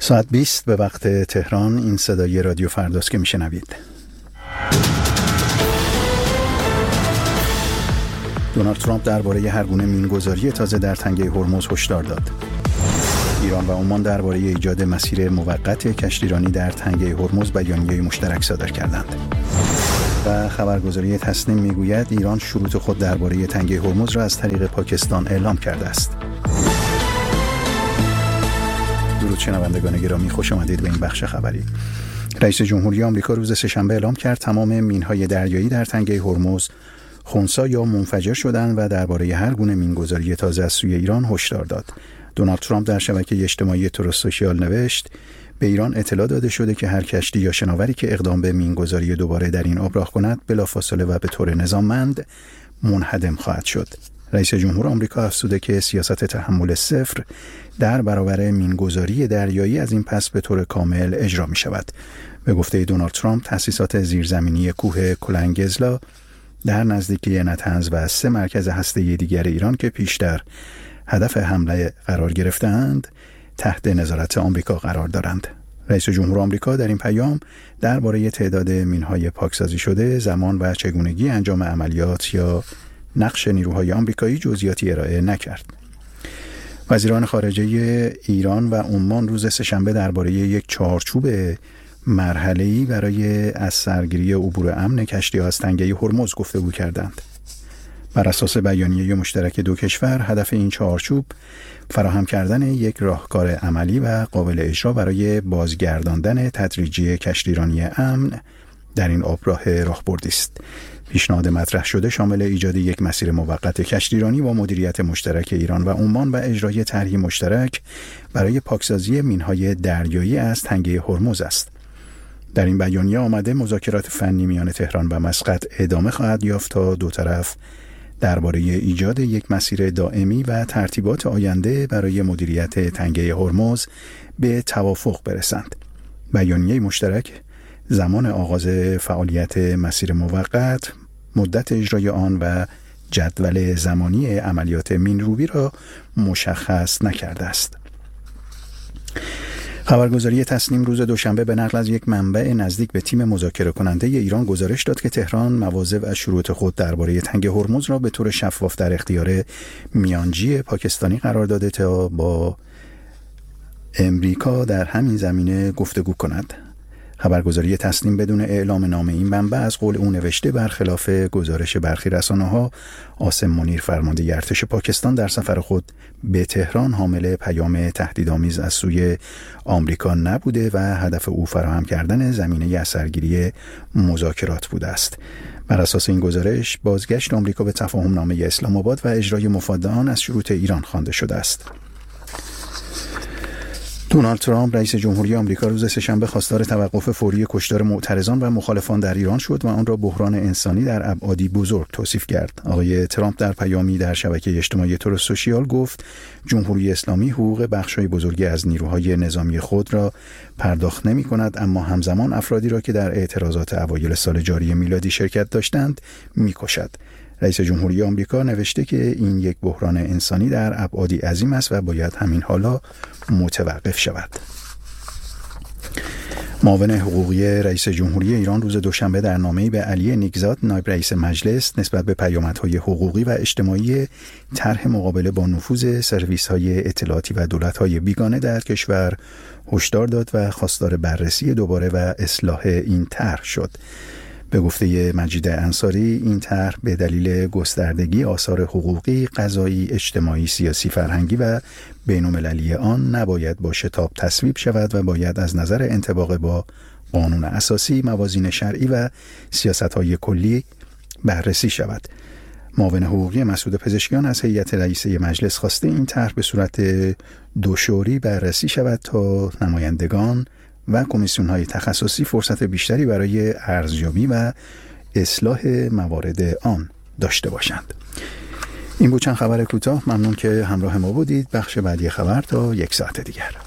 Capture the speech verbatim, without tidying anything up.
ساعت بیست به وقت تهران. این صدای رادیو فرداست که میشنوید. دونالد ترامپ درباره هر گونه مینگذاری تازه در تنگه هرمز هشدار داد. ایران و عمان درباره ایجاد مسیر موقت کشتیرانی در تنگه هرمز بیانیه مشترک صادر کردند. و خبرگزاری تسنیم میگوید ایران شروط خود درباره تنگه هرمز را از طریق پاکستان اعلام کرده است. درود شنوندگان گرامی، خوش آمدید به این بخش خبری. رئیس جمهوری آمریکا روز سه‌شنبه اعلام کرد تمام مین‌های دریایی در تنگه هرمز خنثی یا منفجر شدند و درباره هر گونه مینگذاری تازه از سوی ایران هشدار داد. دونالد ترامپ در شبکه اجتماعی تروس سوشیال نوشت: به ایران اطلاع داده شده که هر کشتی یا شناوری که اقدام به مینگذاری دوباره در این آب راه کند بلافاصله و به طور نظاممند منهدم خواهد شد. رئیس جمهور آمریکا افزوده که سیاست تحمل صفر در برابر مینگذاری دریایی از این پس به طور کامل اجرا می شود. به گفته دونالد ترامپ، تأسیسات زیرزمینی کوه کلنگزلا در نزدیکی نتنز و سه مرکز هسته‌ای دیگر ایران که پیشتر هدف حمله قرار گرفتند تحت نظارت آمریکا قرار دارند. رئیس جمهور آمریکا در این پیام درباره تعداد مین‌های پاکسازی شده، زمان و چگونگی انجام عملیات یا نقش نیروهای آمریکایی جزئیاتی ارائه نکرد. وزیران خارجه ایران و عمان روز سه‌شنبه درباره یک چارچوب مرحله‌ای برای از سرگیری عبور امن کشتی‌ها از تنگه هرمز گفتگو کردند. بر اساس بیانیه مشترک دو کشور، هدف این چارچوب فراهم کردن یک راهکار عملی و قابل اجرا برای بازگرداندن تدریجی کشتیرانی امن در این آبراه راهبردی است. پیشنهاد مطرح شده شامل ایجاد یک مسیر موقت کشتیرانی با مدیریت مشترک ایران و عمان و اجرای طرحی مشترک برای پاکسازی مین‌های دریایی از تنگه هرمز است. در این بیانیه آمده مذاکرات فنی میان تهران و مسقط ادامه خواهد یافت تا دو طرف درباره ایجاد یک مسیر دائمی و ترتیبات آینده برای مدیریت تنگه هرمز به توافق برسند. بیانیه مشترک زمان آغاز فعالیت مسیر موقت، مدت اجرای آن و جدول زمانی عملیات مینروبی را مشخص نکرده است. خبرگزاری تسنیم روز دوشنبه به نقل از یک منبع نزدیک به تیم مذاکره کننده ایران گزارش داد که تهران مواظب از شروط خود درباره تنگه هرمز را به طور شفاف در اختیار میانجی پاکستانی قرار داده تا با امریکا در همین زمینه گفتگو کند. خبرگزاری تسنیم بدون اعلام نام این منبع از قول او نوشته برخلاف گزارش برخی رسانه‌ها، عاصم منیر فرمانده ارتش پاکستان در سفر خود به تهران حامل پیام تهدیدآمیز از سوی آمریکا نبوده و هدف او فراهم کردن زمینه اثرگیری مذاکرات بوده است. بر اساس این گزارش بازگشت آمریکا به تفاهم نامه اسلام آباد و اجرای مفاد آن از شروط ایران خوانده شده است. دونالد ترامپ رئیس جمهوری آمریکا روز سه‌شنبه خواستار توقف فوری کشتار معترضان و مخالفان در ایران شد و آن را بحران انسانی در ابعادی بزرگ توصیف کرد. آقای ترامپ در پیامی در شبکه اجتماعی تروس سوشیال گفت جمهوری اسلامی حقوق بخش‌های بزرگی از نیروهای نظامی خود را پرداخت نمی‌کند، اما همزمان افرادی را که در اعتراضات اوایل سال جاری میلادی شرکت داشتند می‌کشد. رئیس جمهوری آمریکا نوشته که این یک بحران انسانی در ابعادی عظیم است و باید همین حالا متوقف شود. معاون حقوقی رئیس جمهوری ایران روز دوشنبه در نامه‌ای به علی نیکزاد نایب رئیس مجلس نسبت به پیامدهای حقوقی و اجتماعی طرح مقابله با نفوذ سرویس‌های اطلاعاتی و دولت‌های بیگانه در کشور هشدار داد و خواستار بررسی دوباره و اصلاح این طرح شد. به گفته مجید انصاری، این طرح به دلیل گستردگی آثار حقوقی، قضایی، اجتماعی، سیاسی، فرهنگی و بین‌المللی آن نباید با شتاب تصویب شود و باید از نظر انطباق با قانون اساسی، موازین شرعی و سیاست‌های کلی بررسی شود. معاون حقوقی مسعود پزشکیان از هیئت رئیسه مجلس خواسته این طرح به صورت دوشوری بررسی شود تا نمایندگان و کمیسیون‌های تخصصی فرصت بیشتری برای ارزیابی و اصلاح موارد آن داشته باشند. این بود چند خبر کوتاه. ممنون که همراه ما بودید. بخش بعدی خبر تا یک ساعت دیگر.